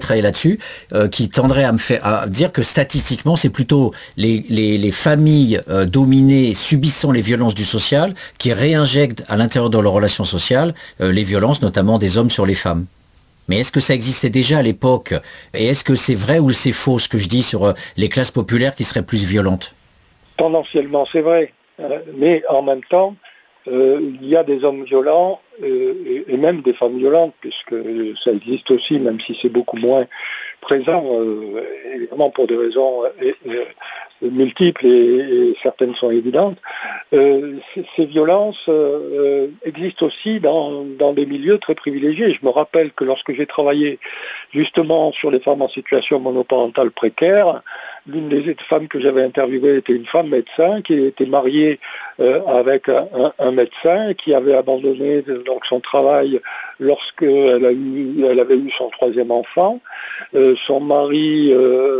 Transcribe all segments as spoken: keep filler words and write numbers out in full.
travaillé là-dessus, euh, qui tendrait à me faire à dire que statistiquement, c'est plutôt les, les, les familles euh, dominées subissant les violences du social qui réinjectent à l'intérieur de leurs relations sociales euh, les violences, notamment des hommes sur les femmes. Mais est-ce que ça existait déjà à l'époque? Et est-ce que c'est vrai ou c'est faux ce que je dis sur euh, les classes populaires qui seraient plus violentes? Tendanciellement, c'est vrai. Euh, mais en même temps, euh, il y a des hommes violents euh, et, et même des femmes violentes, puisque ça existe aussi, même si c'est beaucoup moins présent, euh, évidemment pour des raisons euh, euh, multiples et, et certaines sont évidentes. Euh, c- ces violences euh, existent aussi dans, dans des milieux très privilégiés. Je me rappelle que lorsque j'ai travaillé justement sur les femmes en situation monoparentale précaire, l'une des femmes que j'avais interviewées était une femme médecin qui était mariée euh, avec un, un- un médecin qui avait abandonné donc son travail lorsqu'elle a eu, elle avait eu son troisième enfant. Euh, son mari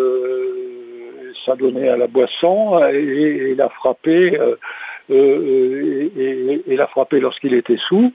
euh, s'adonnait à la boisson et, et l'a frappé, euh, euh, et, et- et l'a frappé lorsqu'il était sous.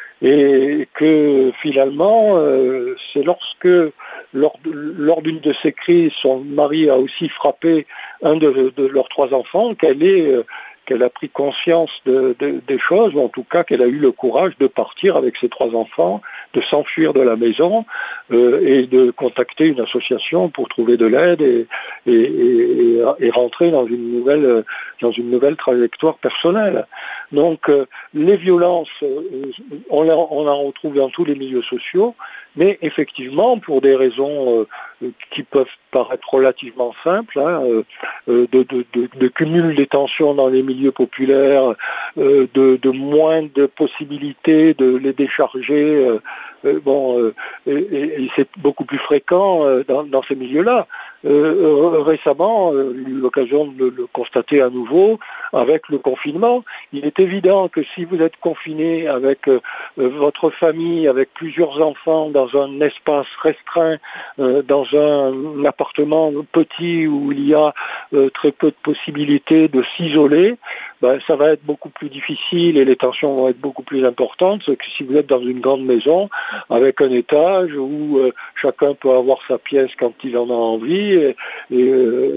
Et que finalement, euh, c'est lorsque, lors, de- lors d'une de ces crises, son mari a aussi frappé un de, de leurs trois enfants, qu'elle est, euh, qu'elle a pris conscience de- de- des choses, ou en tout cas qu'elle a eu le courage de partir avec ses trois enfants, de s'enfuir de la maison euh, et de contacter une association pour trouver de l'aide et, et, et- et rentrer dans une nouvelle, dans une nouvelle trajectoire personnelle. Donc, euh, les violences, euh, on, en, on en retrouve dans tous les milieux sociaux, mais effectivement, pour des raisons euh, qui peuvent paraître relativement simples, hein, euh, euh, de, de, de, de cumul des tensions dans les milieux populaires, euh, de, de moins de possibilités de les décharger, euh, euh, bon, euh, et, et- et c'est beaucoup plus fréquent euh, dans, dans ces milieux-là. Euh, euh, récemment, euh, j'ai eu l'occasion de le constater à nouveau avec le confinement. Il est évident que si vous êtes confiné avec euh, euh, votre famille, avec plusieurs enfants dans un espace restreint, euh, dans un, un appartement petit où il y a euh, très peu de possibilités de s'isoler, ben, ça va être beaucoup plus difficile et les tensions vont être beaucoup plus importantes que si vous êtes dans une grande maison avec un étage où euh, chacun peut avoir sa pièce quand il en a envie et, et,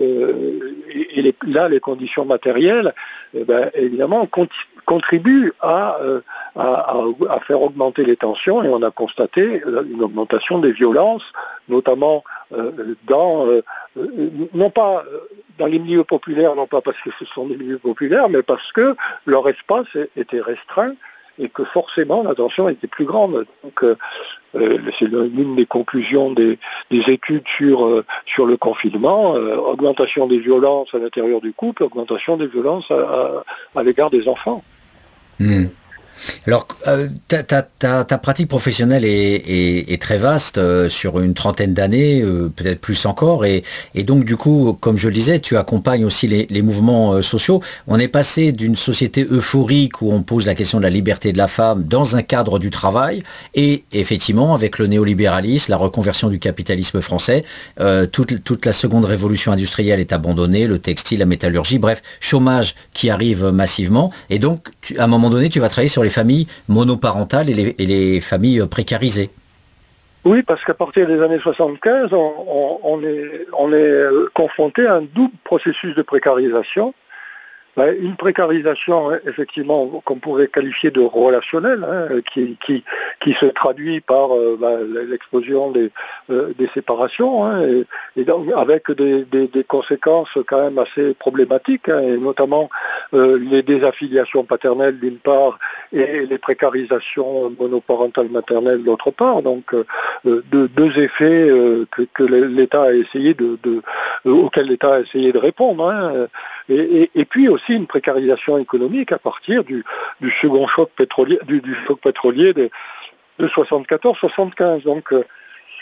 euh, et- et les- là les conditions matérielles eh ben, évidemment conti- contribuent à, euh, à, à- à faire augmenter les tensions et on a constaté euh, une augmentation des violences, notamment euh, dans, euh, euh, non pas euh, dans les milieux populaires, non pas parce que ce sont des milieux populaires, mais parce que leur espace était restreint et que forcément la tension était plus grande. Donc euh, euh, c'est l'une des conclusions des, des études sur, euh, sur le confinement, euh, augmentation des violences à l'intérieur du couple, augmentation des violences à, à, à l'égard des enfants. Hmm. Alors, euh, ta, ta, ta, ta pratique professionnelle est, est, est très vaste, euh, sur une trentaine d'années, euh, peut-être plus encore, et, et donc du coup, comme je le disais, tu accompagnes aussi les, les mouvements euh, sociaux. On est passé d'une société euphorique où on pose la question de la liberté de la femme dans un cadre du travail, et effectivement, avec le néolibéralisme, la reconversion du capitalisme français, euh, toute, toute la seconde révolution industrielle est abandonnée, le textile, la métallurgie, bref, chômage qui arrive massivement, et donc, tu, à un moment donné, tu vas travailler sur les familles monoparentales et les, et les familles précarisées. Oui, parce qu'à partir des années soixante-quinze, on, on, on est, on est confronté à un double processus de précarisation. Ben, une précarisation, effectivement, qu'on pourrait qualifier de relationnelle, hein, qui, qui, qui se traduit par euh, ben, l'explosion des, euh, des séparations, hein, et, et donc avec des, des, des conséquences quand même assez problématiques, hein, et notamment euh, les désaffiliations paternelles d'une part et les précarisations monoparentales maternelles d'autre part. Donc euh, deux, deux effets euh, que, que l'État a essayé de, de, euh, auxquels l'État a essayé de répondre. Hein, et, et, et puis aussi une précarisation économique à partir du, du second choc pétrolier, du, du choc pétrolier de, de soixante-quatorze soixante-quinze. Donc euh,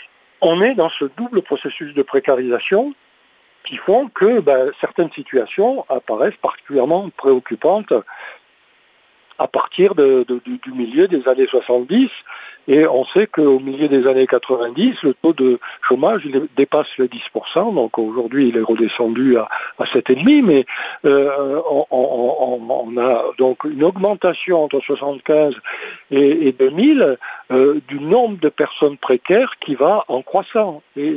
on est dans ce double processus de précarisation qui font que ben, certaines situations apparaissent particulièrement préoccupantes à partir de, de, du, du milieu des années soixante-dix. Et on sait qu'au milieu des années quatre-vingt-dix, le taux de chômage il dépasse les dix pour cent. Donc aujourd'hui, il est redescendu à, à sept virgule cinq. Mais euh, on, on, on a donc une augmentation entre soixante-quinze et, et deux mille euh, du nombre de personnes précaires qui va en croissant. Et